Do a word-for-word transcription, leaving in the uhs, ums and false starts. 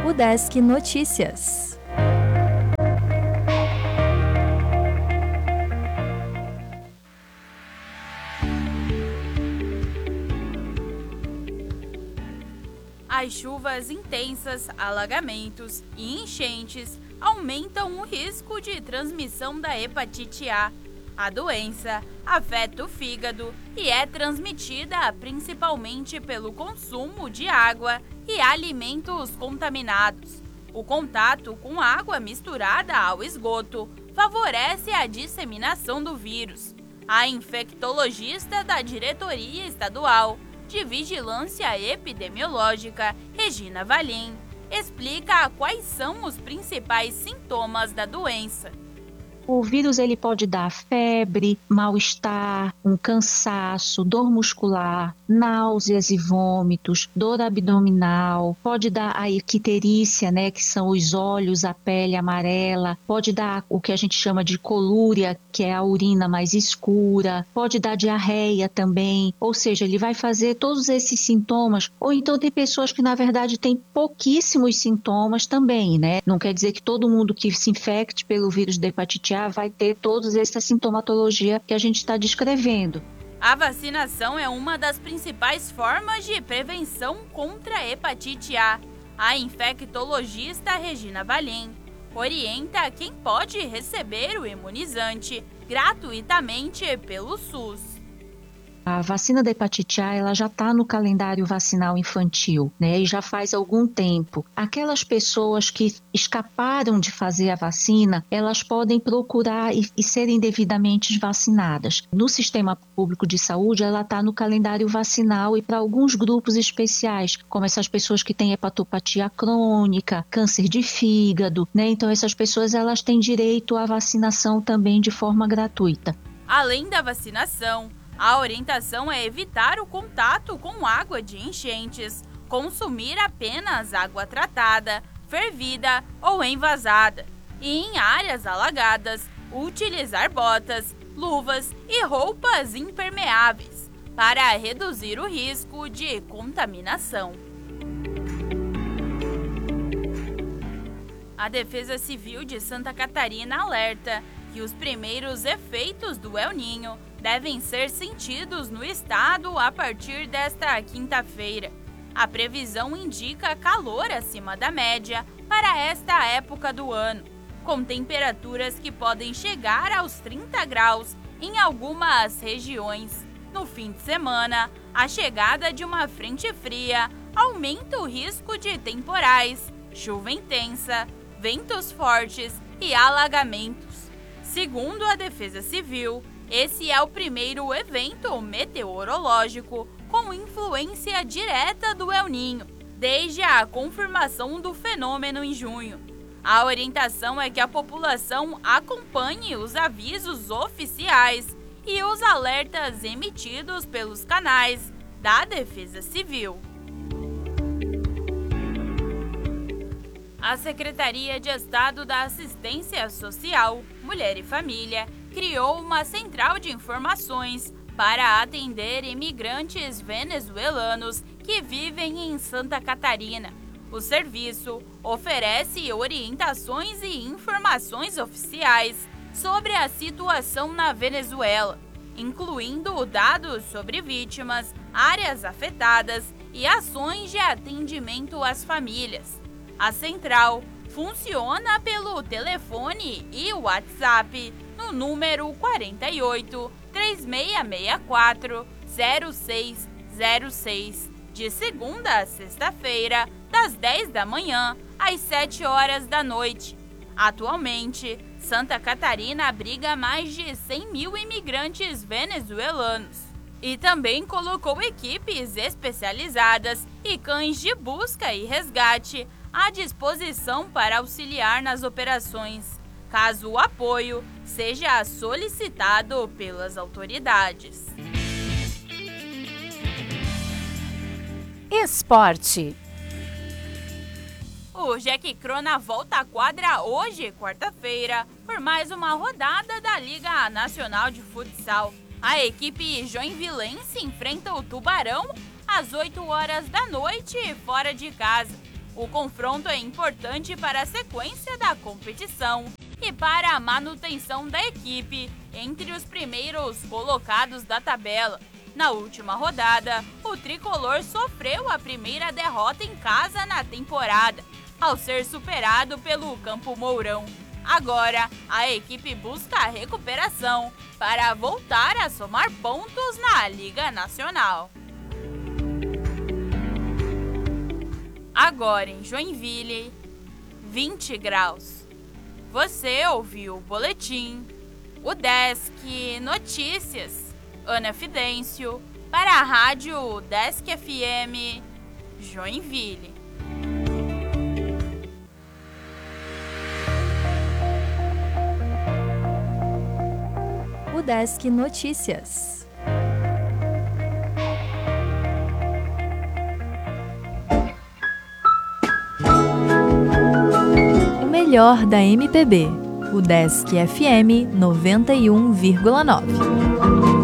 Udesc Notícias. As chuvas intensas, alagamentos e enchentes aumentam o risco de transmissão da hepatite A. A doença afeta o fígado e é transmitida principalmente pelo consumo de água e alimentos contaminados. O contato com água misturada ao esgoto favorece a disseminação do vírus. A infectologista da Diretoria Estadual de Vigilância Epidemiológica, Regina Valim, explica quais são os principais sintomas da doença. O vírus ele pode dar febre, mal-estar, um cansaço, dor muscular, náuseas e vômitos, dor abdominal, pode dar a icterícia, né, que são os olhos, a pele amarela, pode dar o que a gente chama de colúria, que é a urina mais escura, pode dar diarreia também, ou seja, ele vai fazer todos esses sintomas, ou então tem pessoas que na verdade têm pouquíssimos sintomas também, né? Não quer dizer que todo mundo que se infecte pelo vírus da hepatite A vai ter toda essa sintomatologia que a gente está descrevendo. A vacinação é uma das principais formas de prevenção contra a hepatite A. A infectologista Regina Valim orienta quem pode receber o imunizante gratuitamente pelo SUS. A vacina da hepatite A ela já está no calendário vacinal infantil, né? E já faz algum tempo. Aquelas pessoas que escaparam de fazer a vacina, elas podem procurar e, e serem devidamente vacinadas. No sistema público de saúde, ela está no calendário vacinal e para alguns grupos especiais, como essas pessoas que têm hepatopatia crônica, câncer de fígado, né? Então essas pessoas elas têm direito à vacinação também de forma gratuita. Além da vacinação, a orientação é evitar o contato com água de enchentes, consumir apenas água tratada, fervida ou envasada, e em áreas alagadas, utilizar botas, luvas e roupas impermeáveis para reduzir o risco de contaminação. A Defesa Civil de Santa Catarina alerta que os primeiros efeitos do El Niño devem ser sentidos no estado a partir desta quinta-feira. A previsão indica calor acima da média para esta época do ano, com temperaturas que podem chegar aos trinta graus em algumas regiões. No fim de semana, a chegada de uma frente fria aumenta o risco de temporais, chuva intensa, ventos fortes e alagamentos. Segundo a Defesa Civil, esse é o primeiro evento meteorológico com influência direta do El Niño, desde a confirmação do fenômeno em junho. A orientação é que a população acompanhe os avisos oficiais e os alertas emitidos pelos canais da Defesa Civil. A Secretaria de Estado da Assistência Social, Mulher e Família criou uma central de informações para atender imigrantes venezuelanos que vivem em Santa Catarina. O serviço oferece orientações e informações oficiais sobre a situação na Venezuela, incluindo dados sobre vítimas, áreas afetadas e ações de atendimento às famílias. A central funciona pelo telefone e WhatsApp no número quarenta e oito, três seis seis quatro, zero seis zero seis, de segunda a sexta-feira, das dez da manhã às sete horas da noite. Atualmente, Santa Catarina abriga mais de cem mil imigrantes venezuelanos e também colocou equipes especializadas e cães de busca e resgate à disposição para auxiliar nas operações, caso o apoio seja solicitado pelas autoridades. Esporte. O Jack Crona volta à quadra hoje, quarta-feira, por mais uma rodada da Liga Nacional de Futsal. A equipe joinvilense enfrenta o Tubarão às oito horas da noite fora de casa. O confronto é importante para a sequência da competição e para a manutenção da equipe entre os primeiros colocados da tabela. Na última rodada, o tricolor sofreu a primeira derrota em casa na temporada, ao ser superado pelo Campo Mourão. Agora, a equipe busca a recuperação para voltar a somar pontos na Liga Nacional. Agora em Joinville, vinte graus. Você ouviu o boletim, o Desk Notícias, Ana Fidêncio, para a Rádio Desk F M, Joinville. O Desk Notícias. O melhor da M P B. O Desk F M noventa e um vírgula nove.